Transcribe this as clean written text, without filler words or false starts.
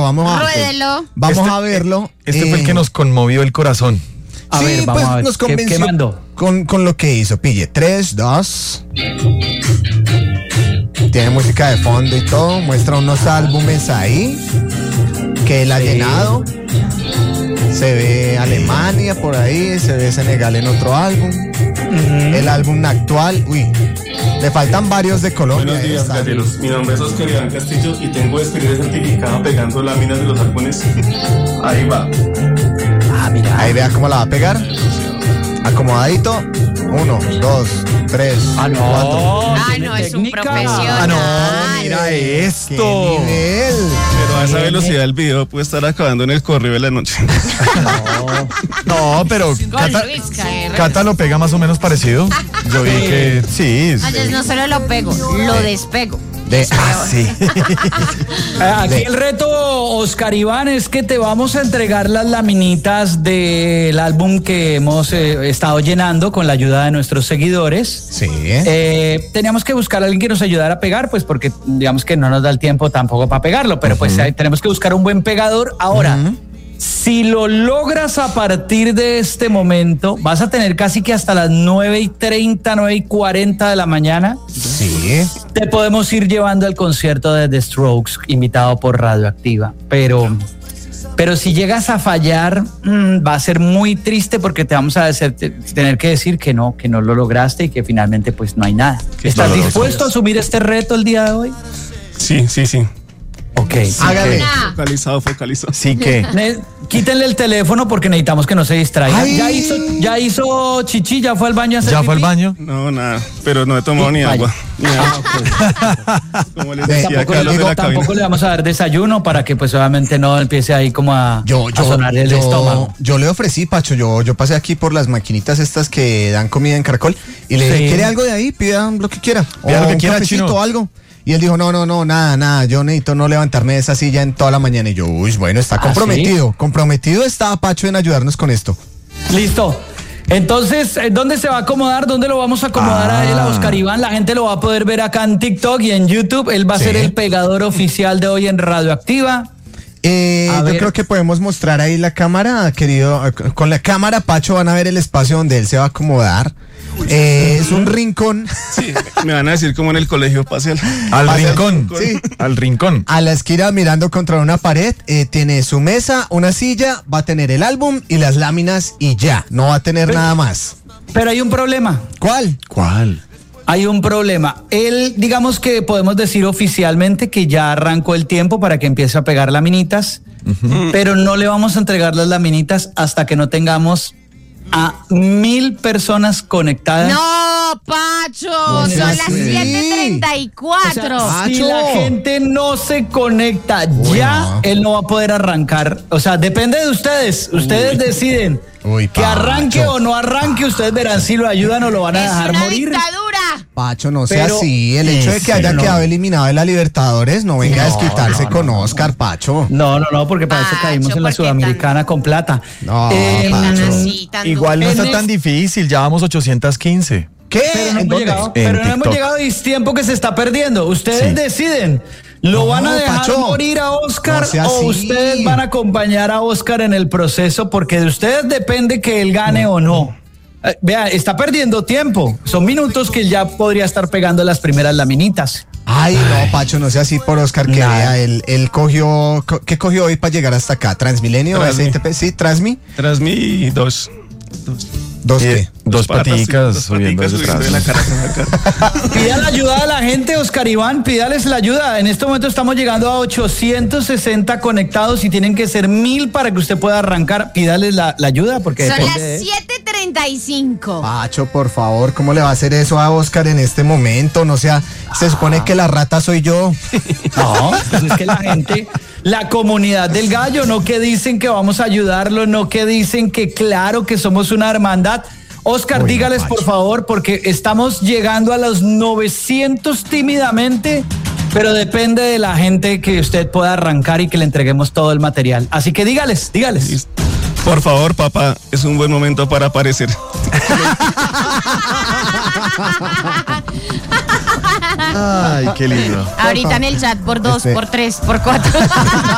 Ruédelo. Vamos a verlo. Este fue el que nos conmovió el corazón. A ver, vamos a ver. Nos convenció ¿Qué mandó? con lo que hizo. Pille, 3, 2. Tiene música de fondo y todo. Muestra unos álbumes ahí que él ha llenado. Se ve Alemania por ahí, se ve Senegal en otro álbum. El álbum actual, le faltan varios de Colombia. Buenos días, galleros. Mi nombre es Oscar Iván Castillo y tengo experiencia certificada pegando láminas de los álbumes. Ahí va. Mira. Ahí vea cómo la va a pegar. Acomodadito. 1, 2, 3, 4. No, es un profesional. No, mira esto. ¡Qué nivel! Pero a esa velocidad el video puede estar acabando en el correo de la noche. No, pero Cata lo pega más o menos parecido. Yo vi que sí. Yo no solo lo pego, lo despego. Sí. Aquí el reto, Oscar Iván, es que te vamos a entregar las laminitas del álbum que hemos estado llenando con la ayuda de nuestros seguidores. Sí. Teníamos que buscar a alguien que nos ayudara a pegar, pues porque digamos que no nos da el tiempo tampoco para pegarlo, pero pues tenemos que buscar un buen pegador. Ahora, si lo logras a partir de este momento, vas a tener casi que hasta las 9:30, 9:40 de la mañana. Sí. Te podemos ir llevando al concierto de The Strokes, invitado por Radioactiva. Pero si llegas a fallar, va a ser muy triste porque te vamos a tener que decir que no lo lograste y que finalmente pues no hay nada. ¿Estás dispuesto a asumir este reto el día de hoy? Sí. Ok. Hágale. Focalizado. Sí que. Quítenle el teléfono porque necesitamos que no se distraiga. Ya hizo chichi, ya fue al baño a hacer ¿Ya fue al pipí? baño? No, nada. Pero no he tomado ni agua. Como les decía, Tampoco le vamos a dar desayuno para que pues obviamente no empiece ahí como a sonar el estómago. Yo le ofrecí, Pacho, yo pasé aquí por las maquinitas estas que dan comida en Caracol y le dije, ¿quiere algo de ahí? Pida lo que quiera. Pida lo que un quiera, cafecito Chino. o algo. Y él dijo, no, nada, yo necesito no levantarme de esa silla en toda la mañana. Y yo, bueno, está comprometido. ¿sí? Comprometido está Pacho en ayudarnos con esto. Listo. Entonces, ¿dónde se va a acomodar? ¿Dónde lo vamos a acomodar a él, a Oscar Iván? La gente lo va a poder ver acá en TikTok y en YouTube. Él va a ser el pegador oficial de hoy en Radioactiva. Yo creo que podemos mostrar ahí la cámara, querido. Con la cámara, Pacho, van a ver el espacio donde él se va a acomodar. Es un rincón. Sí, me van a decir como en el colegio, pase Al rincón. Sí. Al rincón. A la esquina mirando contra una pared, tiene su mesa, una silla, va a tener el álbum y las láminas y ya, no va a tener nada más. Pero hay un problema. ¿Cuál? Hay un problema. Él, digamos que podemos decir oficialmente que ya arrancó el tiempo para que empiece a pegar laminitas, pero no le vamos a entregar las laminitas hasta que no tengamos a 1,000 personas conectadas. No, Pacho, son las 7:34. O sea, si la gente no se conecta ya, él no va a poder arrancar. O sea, depende de ustedes. Ustedes deciden que arranque o no arranque. Ustedes verán si lo ayudan o lo van a dejar morir. Es una dictadura. Pacho, no sea así. El hecho de que haya quedado eliminado de la Libertadores no venga a desquitarse con Oscar, Pacho. No, porque para eso caímos en la Sudamericana con plata. No, Pacho. Igual no está tan difícil, ya vamos 815. ¿Qué? Pero no hemos llegado. Pero no hemos llegado y es tiempo que se está perdiendo. Ustedes deciden. ¿Lo van a dejar Pacho, morir a Oscar no o ustedes van a acompañar a Oscar en el proceso? Porque de ustedes depende que él gane o no. Vea, está perdiendo tiempo. Son minutos que él ya podría estar pegando las primeras laminitas. Ay, no, Pacho, no sea así por Oscar, que vea, él cogió, ¿qué cogió hoy para llegar hasta acá? ¿Transmilenio? ¿SITP? Sí, Transmi. Transmi y dos. ¿Dos qué? Dos paticas subiendo de la cara. Pida la ayuda a la gente, Oscar Iván, pídales la ayuda. En este momento estamos llegando a 860 conectados y tienen que ser 1,000 para que usted pueda arrancar. Pídales la ayuda porque son las 7:35. Pacho, por favor, ¿cómo le va a hacer eso a Oscar en este momento? No sea, se supone que la rata soy yo. No, pues es que la gente, la comunidad del gallo, no que dicen que vamos a ayudarlo, no que dicen que claro que somos una hermandad. Oscar, dígales por favor, porque estamos llegando a los 900 tímidamente, pero depende de la gente que usted pueda arrancar y que le entreguemos todo el material. Así que dígales. Por favor, papá, es un buen momento para aparecer. Ay, qué lindo. Ahorita en el chat por 2, por 3, por 4.